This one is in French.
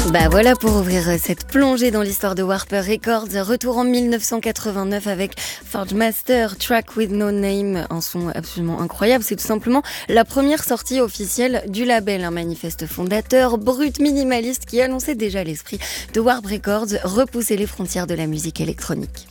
Bah voilà pour ouvrir cette plongée dans l'histoire de Warp Records. Retour en 1989 avec Forge Master, Track with No Name, un son absolument incroyable. C'est tout simplement la première sortie officielle du label, un manifeste fondateur, brut, minimaliste qui annonçait déjà l'esprit de Warp Records, repousser les frontières de la musique électronique.